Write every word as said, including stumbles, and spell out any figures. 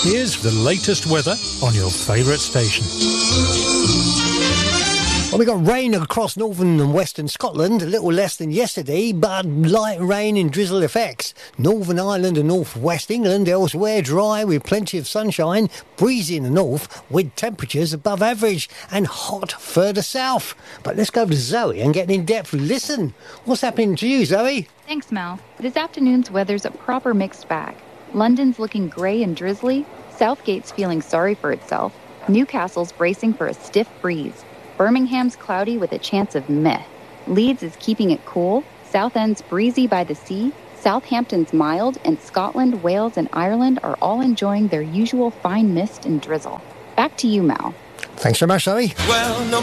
Here's the latest weather on your favourite station. Well, we got rain across northern and western Scotland, a little less than yesterday, but light rain and drizzle effects. Northern Ireland and northwest England elsewhere dry with plenty of sunshine, breezy in the north with temperatures above average and hot further south. But let's go to Zoe and get an in-depth listen. What's happening to you, Zoe? Thanks, Mel. This afternoon's weather's a proper mixed bag. London's looking grey and drizzly, Southgate's feeling sorry for itself, Newcastle's bracing for a stiff breeze, Birmingham's cloudy with a chance of meh. Leeds is keeping it cool, Southend's breezy by the sea, Southampton's mild, and Scotland, Wales, and Ireland are all enjoying their usual fine mist and drizzle. Back to you, Mal. Thanks so much, Zoe. Well, no